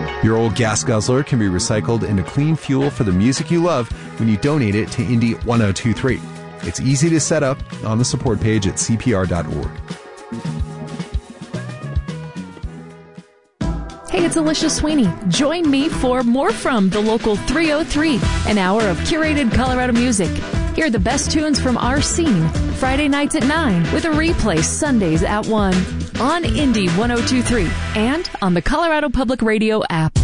Your old gas guzzler can be recycled into clean fuel for the music you love when you donate it to Indy 1023. It's easy to set up on the support page at cpr.org. Hey, it's Alicia Sweeney. Join me for More From the Local 303, an hour of curated Colorado music. Hear the best tunes from our scene, Friday nights at 9, with a replay Sundays at 1, on Indy 1023, and on the Colorado Public Radio app.